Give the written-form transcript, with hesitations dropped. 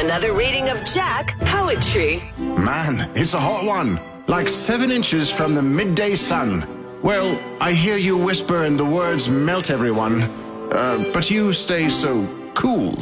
Another reading of Jack poetry. Man, it's a hot one. Like 7 inches from the midday sun. Well, I hear you whisper and the words melt everyone. But you stay so cool.